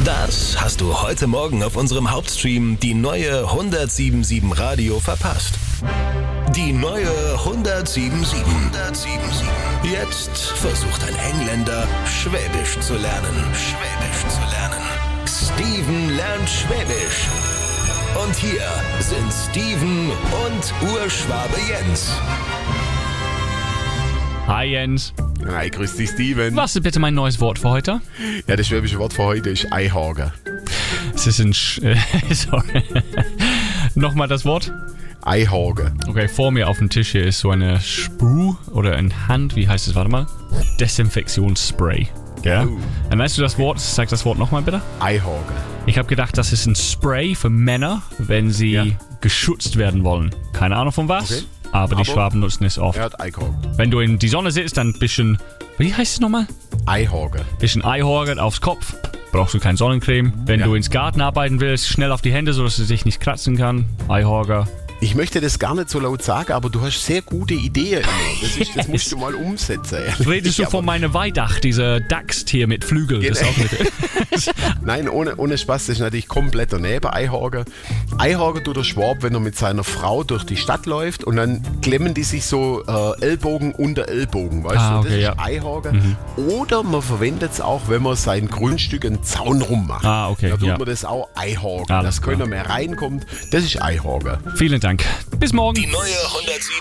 Das hast du heute Morgen auf unserem Hauptstream die neue 107.7 Radio verpasst. Die neue 107.7. Jetzt versucht ein Engländer, Schwäbisch zu lernen. Steven lernt Schwäbisch. Und hier sind Steven und Urschwabe Jens. Hi Jens. Hi, grüß dich Steven. Was ist bitte mein neues Wort für heute? Ja, das schwäbische Wort für heute ist Eihagen. Es ist ein sorry. Nochmal das Wort? Eihagen. Okay, vor mir auf dem Tisch hier ist so eine Sprüh oder ein Hand, wie heißt es, warte mal? Desinfektionsspray. Ja? Dann weißt du das Wort, sag das Wort nochmal bitte. Eihagen. Ich habe gedacht, das ist ein Spray für Männer, wenn sie geschützt werden wollen. Keine Ahnung von was, Okay. aber die Schwaben nutzen es oft. Er hat Eihagen. Wenn du in die Sonne sitzt, dann ein bisschen, wie heißt es nochmal? Eihagen. Bisschen Eihorgen aufs Kopf. Brauchst du keine Sonnencreme. Wenn du ins Garten arbeiten willst, schnell auf die Hände, sodass es sich nicht kratzen kann. Eihorger. Ich möchte das gar nicht so laut sagen, aber du hast sehr gute Ideen immer. Das musst du mal umsetzen. Redest du von meiner Weidach, dieser Dachstier mit Flügeln? Das auch mit. Nein, ohne Spaß, das ist natürlich komplett daneben, Eihagen. Eihagen tut der Schwab, wenn er mit seiner Frau durch die Stadt läuft und dann klemmen die sich so Ellbogen unter Ellbogen, weißt du? Okay, das ist Eihagen. Oder man verwendet es auch, wenn man sein Grundstück einen Zaun rummacht. Okay. Da tut man das auch Eihagen, dass keiner mehr reinkommt. Das ist Eihagen. Vielen Dank. Bis morgen. Die neue 107.